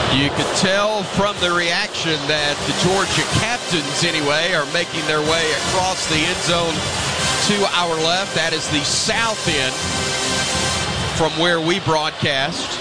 You could tell from the reaction that the Georgia captains, anyway, are making their way across the end zone to our left. That is the south end from where we broadcast.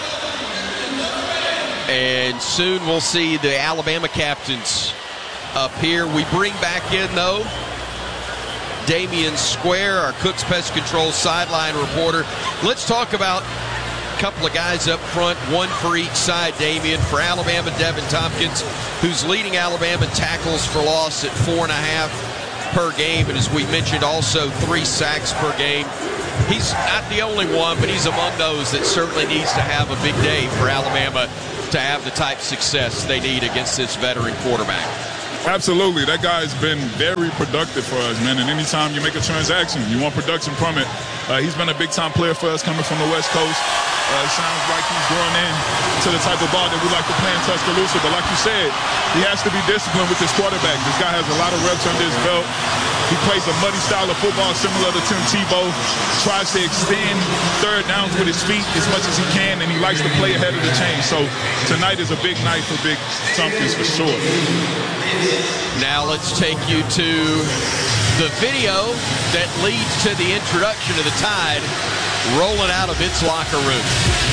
And soon we'll see the Alabama captains up here. We bring back in, though, Damian Square, our Cooks Pest Control sideline reporter. Let's talk about a couple of guys up front, one for each side. Damian, for Alabama, Devin Tompkins, who's leading Alabama tackles for loss at 4.5 per game. And as we mentioned, also 3 sacks per game. He's not the only one, but he's among those that certainly needs to have a big day for Alabama to have the type of success they need against this veteran quarterback. Absolutely. That guy's been very productive for us, man. And anytime you make a transaction, you want production from it. He's been a big-time player for us coming from the West Coast. It sounds like he's growing in to the type of ball that we like to play in Tuscaloosa. But like you said, he has to be disciplined with his quarterback. This guy has a lot of reps under his belt. He plays a muddy style of football similar to Tim Tebow. Tries to extend third downs with his feet as much as he can, and he likes to play ahead of the chain. So tonight is a big night for Big Tompkins for sure. Now let's take you to the video that leads to the introduction of the Tide rolling out of its locker room.